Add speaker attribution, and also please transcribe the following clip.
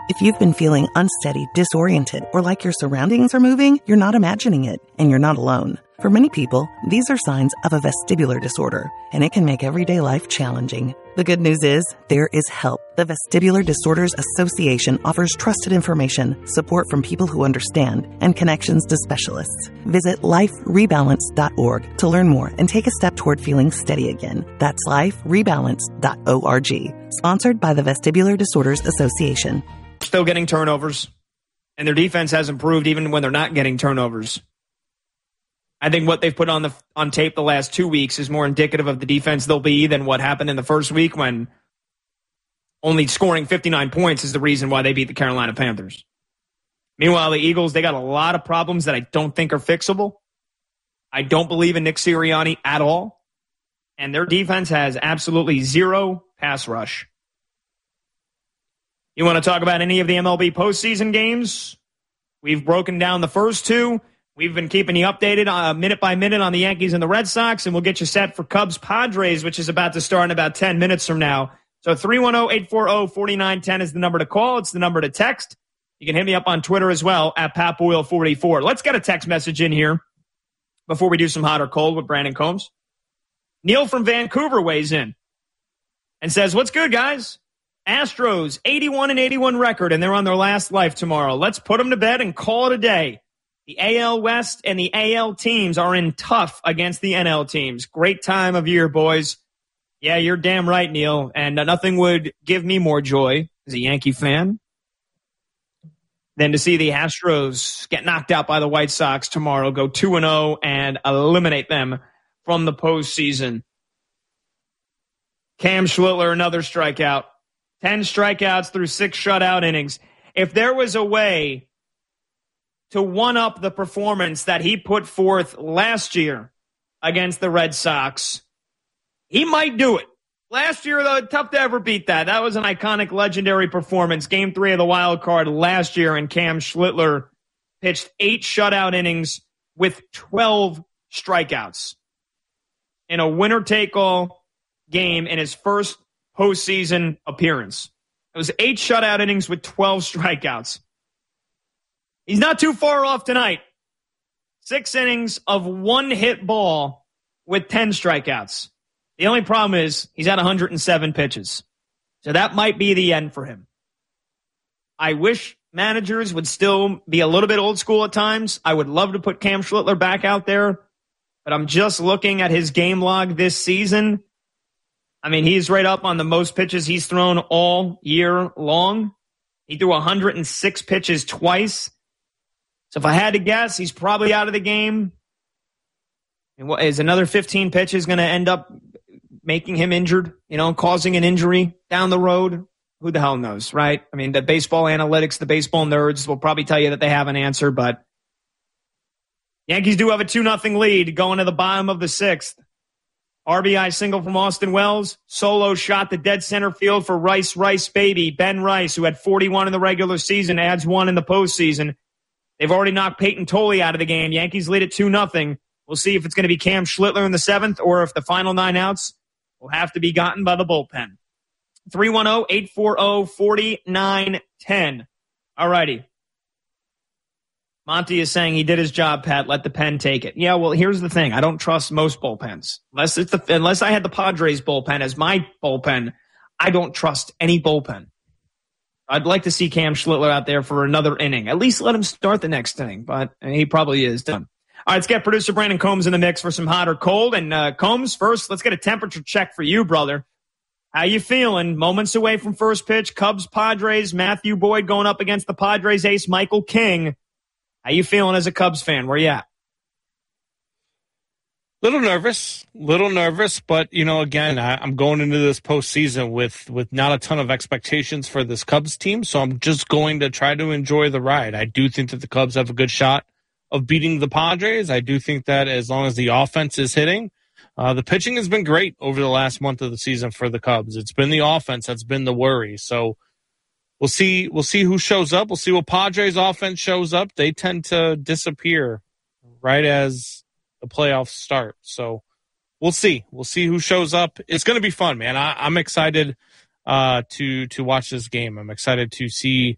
Speaker 1: If you've been feeling unsteady, disoriented, or like your surroundings are moving, you're not imagining it, and you're not alone. For many people, these are signs of a vestibular disorder, and it can make everyday life challenging. The good news is, there is help. The Vestibular Disorders Association offers trusted information, support from people who understand, and connections to specialists. Visit liferebalance.org to learn more and take a step toward feeling steady again. That's liferebalance.org. Sponsored by the Vestibular Disorders Association.
Speaker 2: Still getting turnovers, and their defense has improved even when they're not getting turnovers. I think what they've put on tape the last 2 weeks is more indicative of the defense they'll be than what happened in the first week, when only scoring 59 points is the reason why they beat the Carolina Panthers. Meanwhile, the Eagles, they got a lot of problems that I don't think are fixable. I don't believe in Nick Sirianni at all, and their defense has absolutely zero pass rush. You want to talk about any of the MLB postseason games? We've broken down the first two. We've been keeping you updated minute by minute on the Yankees and the Red Sox, and we'll get you set for Cubs-Padres, which is about to start in about 10 minutes from now. So 310-840-4910 is the number to call. It's the number to text. You can hit me up on Twitter as well, at PatBoyle44. Let's get a text message in here before we do some hot or cold with Brandon Combs. Neil from Vancouver weighs in and says, "What's good, guys? Astros, 81-81 record, and they're on their last life tomorrow. Let's put them to bed and call it a day. The AL West and the AL teams are in tough against the NL teams. Great time of year, boys." Yeah, you're damn right, Neil. And nothing would give me more joy as a Yankee fan than to see the Astros get knocked out by the White Sox tomorrow, go 2-0, and eliminate them from the postseason. Cam Schlittler, another strikeout. 10 strikeouts through 6 shutout innings. If there was a way to one-up the performance that he put forth last year against the Red Sox, he might do it. Last year, though, tough to ever beat that. That was an iconic, legendary performance. Game 3 of the wild card last year, and Cam Schlittler pitched 8 shutout innings with 12 strikeouts in a winner-take-all game in his first postseason appearance. It was 8 shutout innings with 12 strikeouts. He's not too far off tonight. 6 innings of one-hit ball with 10 strikeouts. The only problem is he's at 107 pitches. So that might be the end for him. I wish managers would still be a little bit old school at times. I would love to put Cam Schlittler back out there, but I'm just looking at his game log this season. I mean, he's right up on the most pitches he's thrown all year long. He threw 106 pitches twice. So if I had to guess, he's probably out of the game. And what is another 15 pitches going to end up making him injured, causing an injury down the road? Who the hell knows, right? I mean, the baseball analytics, the baseball nerds will probably tell you that they have an answer, but Yankees do have a 2-0 lead going to the bottom of the 6th. RBI single from Austin Wells. Solo shot to dead center field for Rice baby. Ben Rice, who had 41 in the regular season, adds 1 in the postseason. They've already knocked Peyton Tolley out of the game. Yankees lead at 2-0. We'll see if it's going to be Cam Schlittler in the 7th or if the final 9 outs will have to be gotten by the bullpen. 310-840-4910. All righty. Monty is saying he did his job, Pat. Let the pen take it. Yeah, well, here's the thing. I don't trust most bullpens. Unless I had the Padres bullpen as my bullpen, I don't trust any bullpen. I'd like to see Cam Schlittler out there for another inning. At least let him start the next inning, but he probably is done. All right, let's get producer Brandon Combs in the mix for some hot or cold. And Combs, first, let's get a temperature check for you, brother. How you feeling? Moments away from first pitch, Cubs, Padres, Matthew Boyd going up against the Padres ace, Michael King. How you feeling as a Cubs fan? Where you at?
Speaker 3: Little nervous, but, again, I'm going into this postseason with not a ton of expectations for this Cubs team, so I'm just going to try to enjoy the ride. I do think that the Cubs have a good shot of beating the Padres. I do think that as long as the offense is hitting, the pitching has been great over the last month of the season for the Cubs. It's been the offense that's been the worry, so we'll see who shows up. We'll see what Padres offense shows up. They tend to disappear right as the playoffs start. So we'll see. We'll see who shows up. It's going to be fun, man. I'm excited to watch this game. I'm excited to see